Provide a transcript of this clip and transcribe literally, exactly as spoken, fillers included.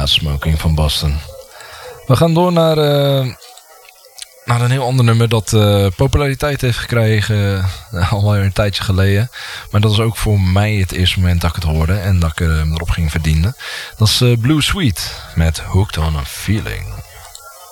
Ja, Smoking van Boston. We gaan door naar, uh, naar een heel ander nummer dat uh, populariteit heeft gekregen. Uh, al een tijdje geleden. Maar dat is ook voor mij het eerste moment dat ik het hoorde. En dat ik uh, erop ging verdienen. Dat is uh, Blue Sweet met Hooked on a Feeling.